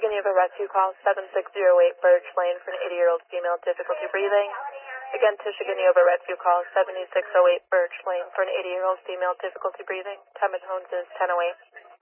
Michigan, you have a rescue call 7608 Birch Lane for an 80-year-old female, difficulty breathing. Again, Michigan, you have a rescue call 7608 Birch Lane for an 80-year-old female, difficulty breathing. Time at Hones is 10:08.